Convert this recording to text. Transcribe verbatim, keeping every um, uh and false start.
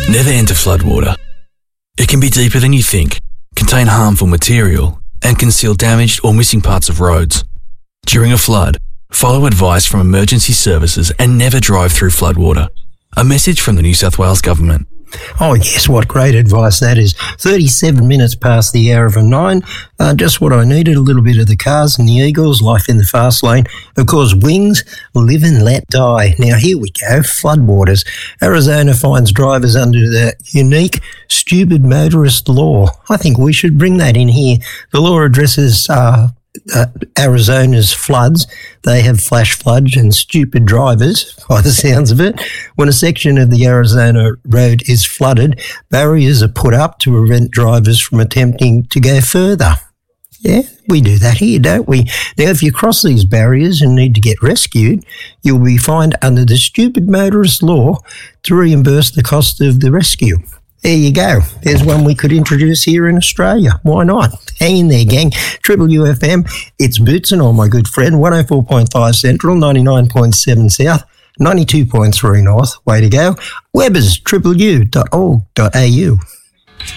Never enter floodwater. It can be deeper than you think, contain harmful material, and conceal damaged or missing parts of roads. During a flood, follow advice from emergency services and never drive through floodwater. A message from the New South Wales Government. Oh, yes, what great advice that is. thirty-seven minutes past the hour of a nine. Uh, just what I needed, a little bit of the Cars and the Eagles, Life in the Fast Lane. Of course, Wings, Live and Let Die. Now, here we go, floodwaters. Arizona finds drivers under the unique stupid motorist law. I think we should bring that in here. The law addresses uh, uh, Arizona's floods. They have flash floods and stupid drivers, by the sounds of it. When a section of the Arizona road is flooded, barriers are put up to prevent drivers from attempting to go further. Yeah, we do that here, don't we? Now, if you cross these barriers and need to get rescued, you'll be fined under the stupid motorist law to reimburse the cost of the rescue. There you go. There's one we could introduce here in Australia. Why not? Hang in there, gang. Triple U F M, it's Boots and all, my good friend. one oh four point five Central, ninety-nine point seven South, ninety-two point three North. Way to go. Webbers, triple u dot org dot a u.